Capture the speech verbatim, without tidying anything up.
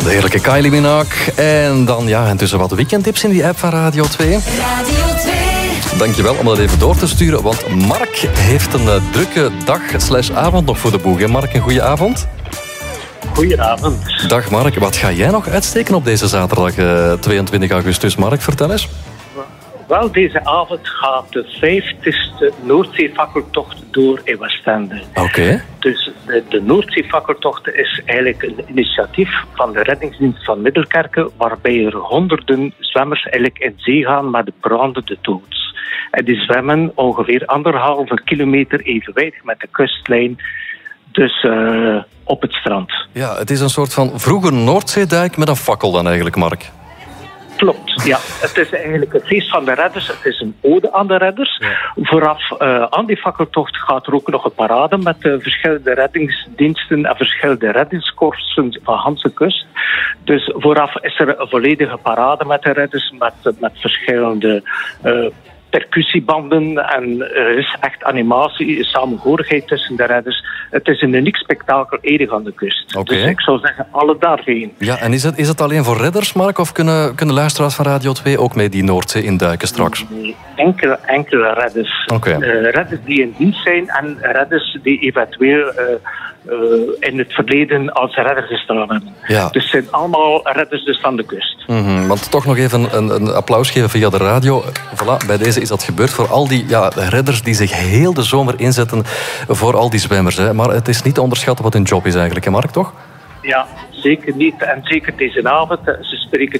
de heerlijke Kylie Minogue. En dan ja, intussen wat weekendtips in die app van Radio twee. Radio twee. Dankjewel om dat even door te sturen, want Mark heeft een uh, drukke dag slash avond nog voor de boeg. Hè? Mark, een goede avond. Goedenavond. Dag Mark, wat ga jij nog uitsteken op deze zaterdag uh, tweeëntwintig augustus? Mark, vertel eens. Wel, deze avond gaat de vijftigste Noordzeefakkeltocht door in Westende. Oké. Okay. Dus de, de Noordzeefakkeltocht is eigenlijk een initiatief van de reddingsdienst van Middelkerke, waarbij er honderden zwemmers eigenlijk in zee gaan met de brandende doods. En die zwemmen ongeveer anderhalve kilometer evenwijdig met de kustlijn, dus uh, op het strand. Ja, het is een soort van vroeger Noordzeedijk met een fakkel dan eigenlijk, Mark. Klopt, ja. Het is eigenlijk het feest van de redders. Het is een ode aan de redders. Ja. Vooraf uh, aan die fakkeltocht gaat er ook nog een parade met uh, verschillende reddingsdiensten en verschillende reddingskorpsen van Hanse Kust. Dus vooraf is er een volledige parade met de redders, met, met verschillende uh, percussiebanden en er is echt animatie, samenhorigheid tussen de redders. Het is een uniek spektakel edig aan de kust. Okay. Dus ik zou zeggen, alle daarheen. Ja, en is het, is het alleen voor redders, Mark? Of kunnen, kunnen luisteraars van Radio twee ook mee die Noordzee induiken straks? Nee, enkele, enkele redders. Okay. Uh, redders die in dienst zijn en redders die eventueel uh, uh, in het verleden als redder gestaan hebben. Ja. Dus het zijn allemaal redders dus van de kust. Mm-hmm. Want toch nog even een, een applaus geven via de radio. Voilà, bij deze is dat gebeurd voor al die ja, redders die zich heel de zomer inzetten voor al die zwemmers. Hè. Maar het is niet te onderschatten wat hun job is eigenlijk, hè Mark, toch? Ja, zeker niet. En zeker deze avond. Ze spreken